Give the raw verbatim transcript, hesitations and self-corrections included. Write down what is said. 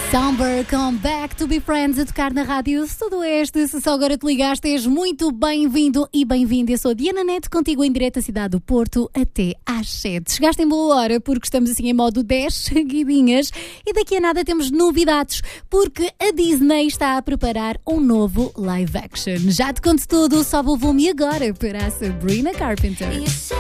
Somber, come back to be friends, a tocar na Rádio Sudoeste. Se só agora te ligaste, és muito bem-vindo e bem-vinda. Eu sou a Diana Neto, contigo em direto à cidade do Porto até às sete. Chegaste em boa hora porque estamos assim em modo dez seguidinhas e daqui a nada temos novidades porque a Disney está a preparar um novo live action. Já te conto tudo, sobe o volume agora para a Sabrina Carpenter.